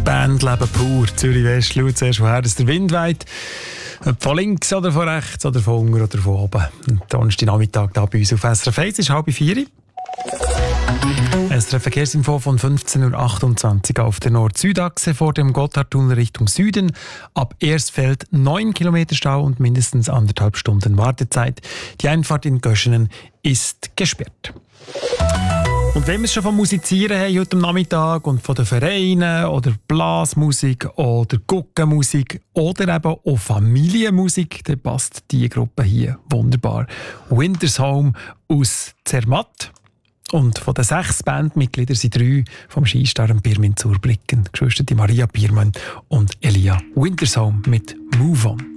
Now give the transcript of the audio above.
Bandleben pur. Zürich West, schau zuerst, woher der Wind weht. Ob von links oder von rechts oder von unten oder von oben. Donnerstag Nachmittag hier bei uns auf SRF 1 ist 3:30. SRF Verkehrsinfo von 15.28 Uhr auf der Nord-Süd-Achse vor dem Gotthardtunnel Richtung Süden. Ab Ersfeld 9 Kilometer Stau und mindestens 1,5 Stunden Wartezeit. Die Einfahrt in Göschenen ist gesperrt. Und wenn wir es schon vom Musizieren haben heute am Nachmittag und von den Vereinen oder Blasmusik oder Guckenmusik oder eben auch Familienmusik, dann passt diese Gruppe hier wunderbar. Winter's Home aus Zermatt. Und von den 6 Bandmitgliedern sind 3 vom Skistar Pirmin Zurblicken. Geschwister Maria Biermann und Elia Winter's Home mit Move On.